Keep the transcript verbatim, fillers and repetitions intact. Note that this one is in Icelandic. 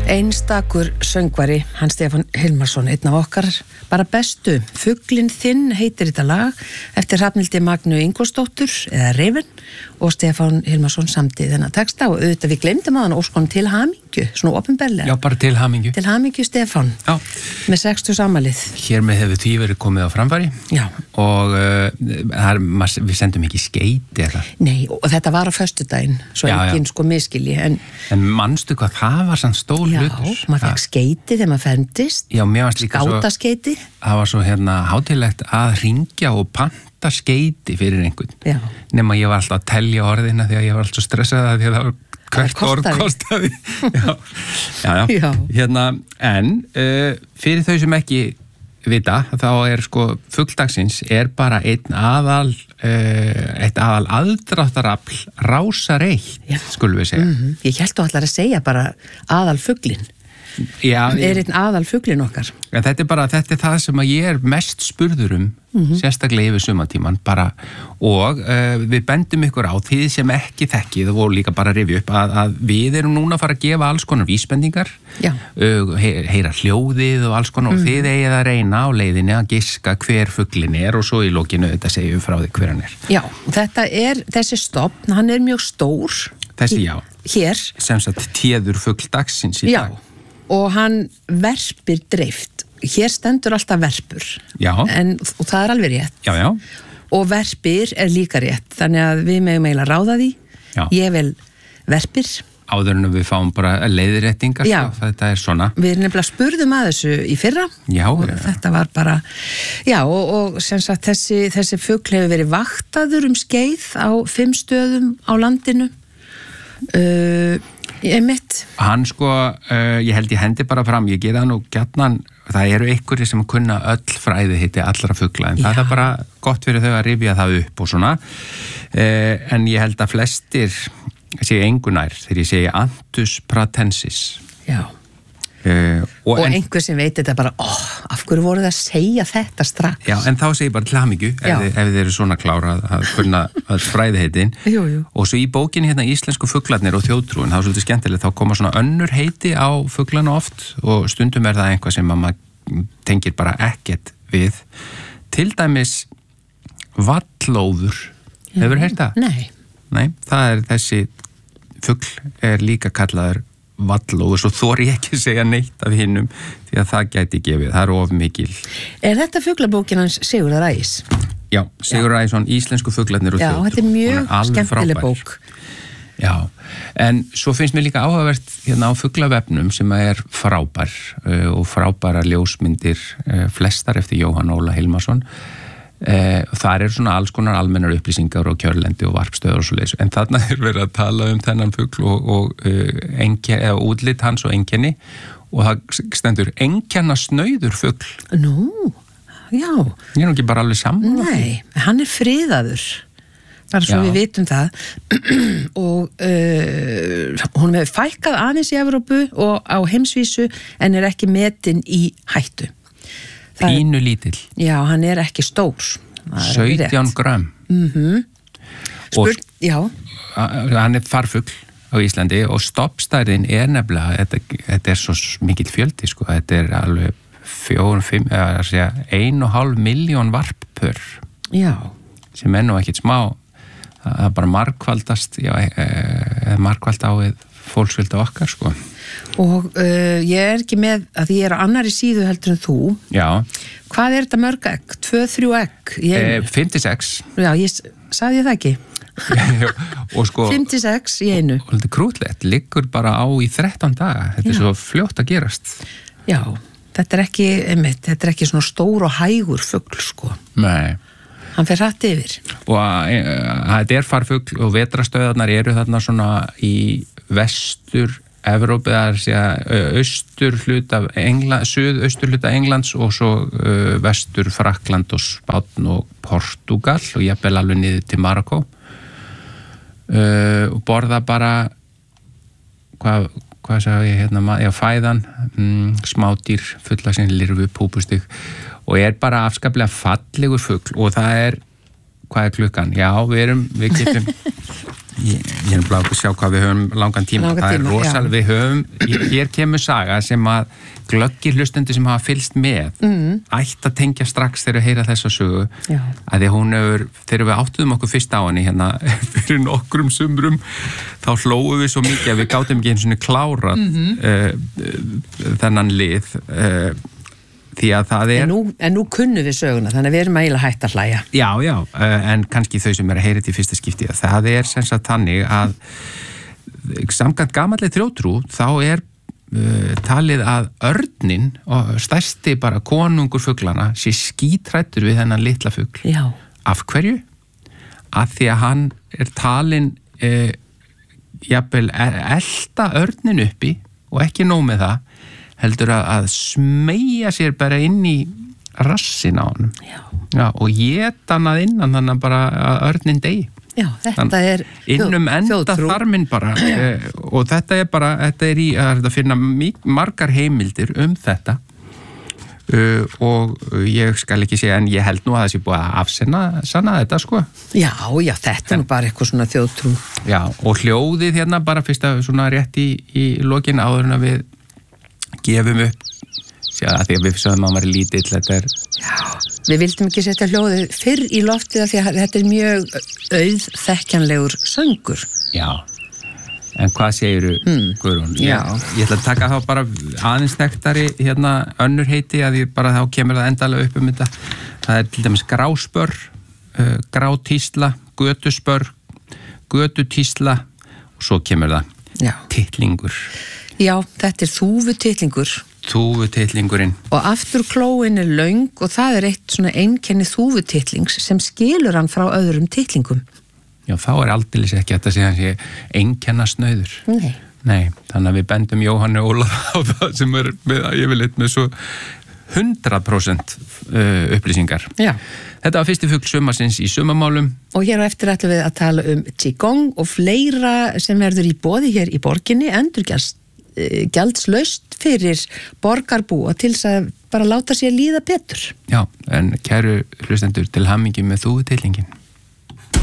Einstakur söngvari, hann Stefán Hilmarsson, einn af okkar bara bestu. Fuglinn þinn heitir þetta lag eftir Hrafnhildi Magnu Ingólfsdóttur eða Reifin og Stefán Hilmarsson samdi þennan texta og auðvitað við glemdum að hann óskonum til hamingju, svona opinberlega. Já, bara til hamingju. Til hamingju Stefán. Já. Með sextugs afmælið. Hér með hefur því verið komið á framfæri. Já. Og uh, er, við sendum ekki skeyti eða. Nei, og þetta var á föstudaginn, svo já, enginn já. sko miskilji. En, en manstu hvað það var sann stór hlutur? Já, maður fekk skeyti þegar maður fermdist. Já, mér varst líka svo... Skátaskeyti. Það var svo hérna hátíðlegt að hringja og panta skeyti fyrir einhvern. Já. Nema ég var alltaf að telja orðina því að ég var alltaf stressað að því að það var hvert orð kostaði. já, já, já. já. Hérna, en uh, fyrir þau sem ekki vita, þá er sko fugldagsins er bara einn aðal uh, eitt aðal aðdráttarafl rásar eitt, skulum við segja. Mm-hmm. Ég held þú allar að segja bara aðal fuglinn. Já, er einn aðal fuglinn okkar. Ja, þetta er bara, þetta er það sem að ég er mest spurður um, mm-hmm. sérstaklega yfir sumartíman, bara, og uh, við bendum ykkur á því sem ekki þekkið og líka bara rifja upp að, að við erum núna að fara að gefa alls konar vísbendingar, uh, heyra hljóðið og alls konar mm. og þið eigið að reyna á leiðinni að giska hver fuglinn er og svo í lokinu þetta segjum frá því hver hann er. Já, þetta er, þessi stofn, hann er mjög stór. Þessi, já. Hér. Sem sagt téður fugldagsins í dag. Já. Og hann verpir dreift. Hér stendur alltaf verpur. Já. En, og það er alveg rétt. Já, já. Og verpir er líka rétt. Þannig að við megum eiginlega ráða því. Já. Ég vel verpir. Áður en við fáum bara leiðréttingar. Já. Sko, þetta er svona. Við erum nefnilega spurðum að þessu í fyrra. Já. Og ja. þetta var bara, já, og, og sem sagt þessi, þessi fugl hefur verið vaktaður um skeið á fimm stöðum á landinu. Uh, ég mitt hann sko, uh, ég held ég hendi bara fram, ég gera nú gjarnan, það eru einhverjir sem kunna öll fræði hitti allra fugla, en Já. það er bara gott fyrir þau að rifja það upp og svona uh, en ég held að flestir segja engunær þegar ég segja Anthus pratensis. Já. Uh, og, og en, einhver sem veit þetta bara, oh, af hverju voru það að segja þetta strax? Já, en þá segir bara til hamingju ef, þið, ef þið eru svona klára að kunna að fræði heitin. Jú, jú. Og svo í bókinni hérna Íslensku fuglarnir og þjóðtrúin, það er svolítið skemmtilegt, þá koma svona önnur heiti á fuglana oft og stundum er það einhvað sem að maður tengir bara ekkert við. Til dæmis vallóður. Hefur heyrt það? Nei. Nei, það er þessi fugl er líka kallaður vallóður, svo þori ég ekki að segja neitt af hinnum því að það gæti gefið, það er of mikil. Er þetta fuglabókin hans Sigurðar Ægis? Já, Sigurður Ægisson, Íslensku fuglarnir og þjóðtrú. Já, þetta er mjög skemmtileg bók. Já, en svo finnst mér líka áhugavert hérna á fuglavefnum sem er frábær uh, og frábæra ljósmyndir uh, flestar eftir Jóhann Óla Hilmarsson. Eh, þar er svona alls konar almennar upplýsingar og kjörlendi og varpstöður og svo leiðis, en þarna er verið að tala um þennan fugl og, og uh, enke, eða útlit hans og einkenni og það stendur einkenna snauður fugl. Nú, já. Ég er nú ekki bara alveg saman. Nei, hann er friðaður, bara svo já. Við vitum það og uh, hún hefur fækkað aðeins í Evrópu og á heimsvísu en er ekki metin í hættu. Pínu lítill. Já, hann er ekki stór. sautján grömm. Mhm. Spurt, já. Hann er farfugl á Íslandi og stoppstærðin er nefnilega, þetta, þetta er svo mikill fjöldi, sko, þetta er alveg fjórum, fimm, eða að segja, ein og hálf miljón varppör. Já. Sem er nú ekkit smá, það er bara margkvaldast, já, e, margkvald á fólksfjölda okkar, sko. Og uh, ég er ekki með að ég er á annari síðu heldur en þú. Já. Hvað er þetta mörg egg? Tvö, þrjú egg? E, fimmtíu-sex. Já, ég sagði ég það ekki. Og sko... fimmtíu-sex í einu. Og þetta er krútlegt, liggur bara á í þrettán daga. Þetta Já. Er svo fljótt að gerast. Já, þetta er ekki, einmitt, þetta er ekki svona stór og hægur fugl, sko. Nei. Hann fer hratt yfir. Og þetta er farfugl og vetrastöðarnar eru þarna svona í vestur Evrópu, það er að segja austur hluta England, suðaustur hluta Englands og svo uh, vestur Frakkland og Spánn og Portúgal og jafnvel alveg niður til Marokkó uh, og borða bara hvað, hvað sagði ég hérna, já, fæðan, mm, smádýr, fullaxinn, lirfu, púpustig og er bara afskaplega fallegur fugl og það er, hvað er klukkan? Já, við erum, við getum Ég, ég er bara að sjá hvað við höfum langan tíma, langan það tíma, er rosalega, við höfum, hér kemur saga sem að glöggir hlustendur sem hafa fylgst með, mm. ætti að tengja strax þegar við heyra þessa sögu, já. Að því hún hefur, þegar við áttuðum okkur fyrst á henni hérna fyrir nokkrum sumrum, þá hlóum við svo mikið að við gátum ekki einu svona klárað mm-hmm. uh, þennan lið, uh, því að það er... En nú, en nú kunnum við söguna, þannig að við erum eiginlega hægt að hlæja. Já, já, en kannski þau sem er að heyra þetta í fyrsta skipti, það er sem sagt þannig að samkvæmt gamalli þjóðtrú, þá er uh, talið að örnin og stærsti bara konungur fuglana sé skítrættur við þennan litla fugl. Já. Af hverju? Af því að hann er talin uh, jafnvel elta örnin uppi og ekki nóg með það, heldur að, að smeja sér bara inn í rassin á honum. Já. Já, og éta hann að innan þannig að bara að örnin degi. Já, þetta Þann, er innum enda þjóðtrú. Þarminn bara eh, og þetta er bara, þetta er í að finna margar heimildir um þetta uh, og ég skal ekki segja en ég held nú að það sé búið að afsenna sanna þetta sko. Já, já, þetta er nú bara eitthvað svona þjóðtrú. Já, og hljóðið hérna bara fyrst að svona rétt í, í lokin áður en að við gefum upp sjá að því að við sögum að maður er lítill þetta er... Já, við vildum ekki setja hljóðið fyrr í loftið af því að þetta er mjög auðþekkjanlegur söngur. Já, en hvað segiru hmm. Guðrún? Já. Ég, ég ætla að taka þá bara aðeins þekktari hérna önnur heiti að ég bara þá kemur það endalega upp um þetta. Það er til dæmis gráspör, uh, grátísla, götuspör, götutísla og svo kemur það Já. Tittlingur. Já, þetta er þúfutittlingur. Þúfutittlingurinn. Og afturklóin er löng og það er eitt svona einkenni þúfutittlings sem skilur hann frá öðrum tittlingum. Já, þá er aldeilis ekki að þetta sé hann sé einkennasnauður. Nei. Nei, þannig að við bendum Jóhanni Óla á það sem er með, ég vil eitthvað með svo hundrað prósent upplýsingar. Já. Þetta var fyrsti fugl sumarsins í sumamálum. Og hér á eftir ætlum við að tala um Qigong og fleira sem verður í boði hér í borginni, endurgjast gjaldslaust fyrir borgarbúa til þess að bara láta sér líða betur. Já, en kæru hlustendur til hamingju með þúfutittlingin.